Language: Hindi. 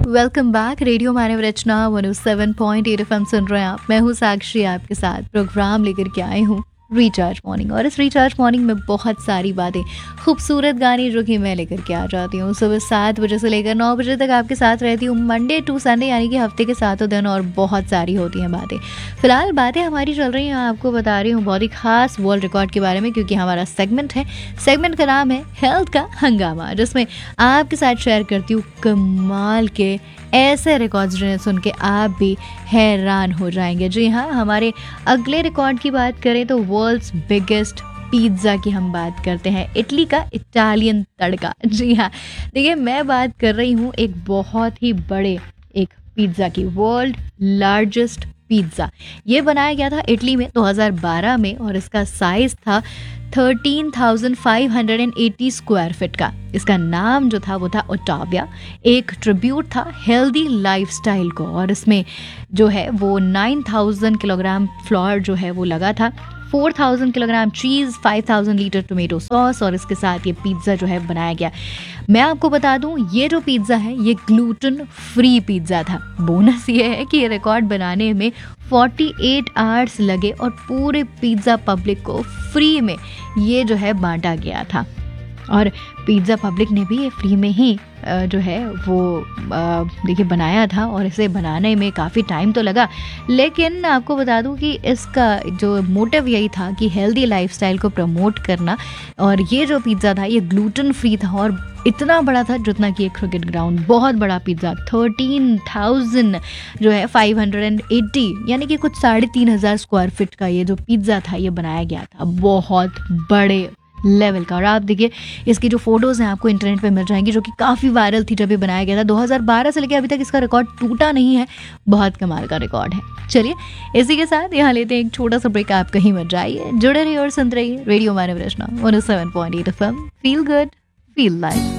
Welcome back. रेडियो मानव रचना 107.8 एफएम सुन रहे हैं आप। मैं हूँ साक्षी, आपके साथ प्रोग्राम लेकर के आई हूँ रिचार्ज मॉर्निंग। और इस रिचार्ज मॉर्निंग में बहुत सारी बातें, खूबसूरत गाने जो कि मैं लेकर के आ जाती हूँ। सुबह 7 बजे से लेकर 9 बजे तक आपके साथ रहती हूँ, मंडे टू संडे, यानी कि हफ्ते के 7 दिन, और बहुत सारी होती हैं बातें। फिलहाल बातें हमारी चल रही हैं, आपको बता रही हूँ बहुत ही खास वर्ल्ड रिकॉर्ड के बारे में, क्योंकि हमारा सेगमेंट है, सेगमेंट का नाम है हेल्थ का हंगामा, जिसमें आपके साथ शेयर करती हूँ कमाल के ऐसे रिकॉर्ड्स जिन्हें सुन के आप भी हैरान हो जाएंगे। जी हाँ, हमारे अगले रिकॉर्ड की बात करें तो वर्ल्ड्स बिगेस्ट पिज्ज़ा की हम बात करते हैं, इटली का इटालियन तड़का। जी हाँ, देखिए मैं बात कर रही हूँ एक बहुत ही बड़े एक पिज्ज़ा की, वर्ल्ड लार्जेस्ट पिज्ज़ा। ये बनाया गया था इटली में 2012 में, और इसका साइज था 13,580 स्क्वायर फीट का। इसका नाम जो था वो था ओटाविया, एक ट्रिब्यूट था हेल्दी लाइफस्टाइल को। और इसमें जो है वो 9,000 किलोग्राम फ्लोर जो है वो लगा था, 4,000 किलोग्राम चीज़, 5,000 लीटर टोमेटो सॉस, और इसके साथ ये पिज़्ज़ा जो है बनाया गया। मैं आपको बता दूं, ये जो पिज़्ज़ा है ये ग्लूटेन फ्री पिज़्ज़ा था। बोनस ये है कि ये रिकॉर्ड बनाने में 48 आवर्स लगे, और पूरे पिज़्ज़ा पब्लिक को फ्री में ये जो है बांटा गया था। और पिज़्ज़ा पब्लिक ने भी ये फ्री में ही जो है वो देखिए बनाया था, और इसे बनाने में काफ़ी टाइम तो लगा, लेकिन आपको बता दूं कि इसका जो मोटिव यही था कि हेल्दी लाइफस्टाइल को प्रमोट करना। और ये जो पिज़्ज़ा था ये ग्लूटेन फ्री था, और इतना बड़ा था जितना कि एक क्रिकेट ग्राउंड। बहुत बड़ा पिज़्ज़ा, 13,000 जो है 580, यानी कि कुछ 3,500 स्क्वायर फीट का ये जो पिज़्ज़ा था ये बनाया गया था, बहुत बड़े लेवल का। और आप देखिए इसकी जो फोटोज़ हैं आपको इंटरनेट पे मिल जाएंगी, जो कि काफ़ी वायरल थी जब ये बनाया गया था। 2012 से लेकर अभी तक इसका रिकॉर्ड टूटा नहीं है, बहुत कमाल का रिकॉर्ड है। चलिए इसी के साथ यहाँ लेते हैं एक छोटा सा ब्रेक। आप कहीं मत जाइए, जुड़े रहिए और सुनते रहिए रेडियो मानव रचना 107.8 FM. Feel good, feel life.